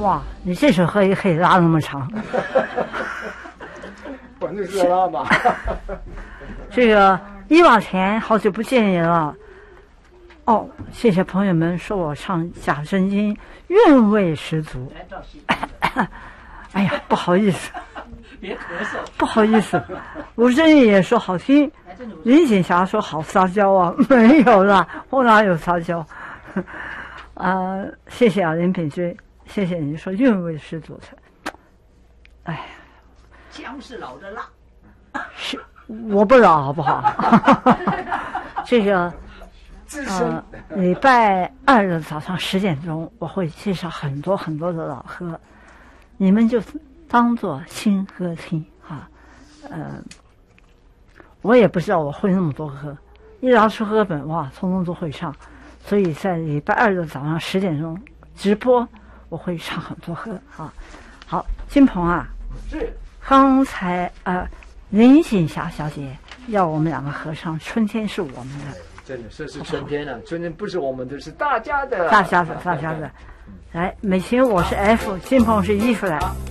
哇，你这首歌也可以拉那么长。 反正是拉吧。 这个一往前，好久不见你了。哦，谢谢朋友们说我唱假真经韵味十足。哎呀，不好意思， 别咳嗽， 不好意思。吴镇宇也说好听，林锦霞说好撒娇啊，没有啦，我哪有撒娇？谢谢啊，林品追，谢谢你说韵味十足。哎呀， 姜是老的辣， 是我不饶好不好？这个。礼拜二的早上10点钟，我会介绍很多很多的老歌，你们就当做新歌听哈。我也不知道我会那么多歌，一拿出歌本哇，通通都会唱。所以在礼拜二的早上10点钟直播，我会唱很多歌啊。好，金鹏啊， 是刚才林锦霞小姐要我们两个合唱《春天是我们的》。 真的，这是春天啊！春天不是我们的，是大家的。 大家的。来，美琴我是 F， 金鹏是 E 来。